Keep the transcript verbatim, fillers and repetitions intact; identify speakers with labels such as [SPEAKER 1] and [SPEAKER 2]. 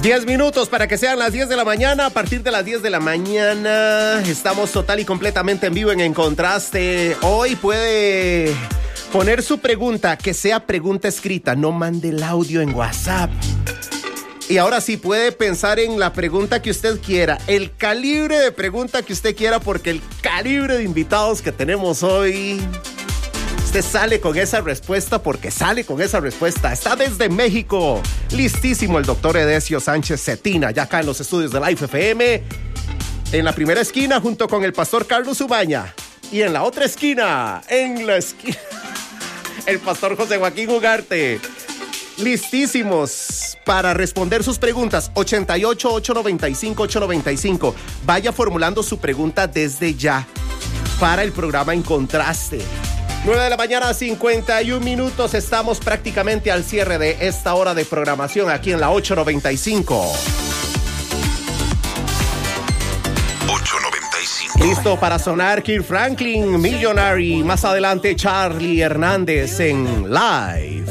[SPEAKER 1] diez minutos para que sean las diez de la mañana. A partir de las diez de la mañana estamos total y completamente en vivo en En Contraste. Hoy puede poner su pregunta, que sea pregunta escrita, no mande el audio en WhatsApp. Y ahora sí puede pensar en la pregunta que usted quiera, el calibre de pregunta que usted quiera, porque el calibre de invitados que tenemos hoy, usted sale con esa respuesta porque sale con esa respuesta. Está desde México, listísimo el doctor Edesio Sánchez Cetina, ya acá en los estudios de Life F M, en la primera esquina junto con el pastor Carlos Ubaña, y en la otra esquina, en la esquina, el pastor José Joaquín Ugarte. Listísimos para responder sus preguntas. ochenta y ocho, ochocientos noventa y cinco, ochocientos noventa y cinco. Vaya formulando su pregunta desde ya para el programa En Contraste. nueve de la mañana, cincuenta y un minutos. Estamos prácticamente al cierre de esta hora de programación aquí en la ochocientos noventa y cinco.
[SPEAKER 2] ochocientos noventa y cinco.
[SPEAKER 1] Listo para sonar Kirk Franklin, Millionary. Más adelante Charlie Hernández en Live.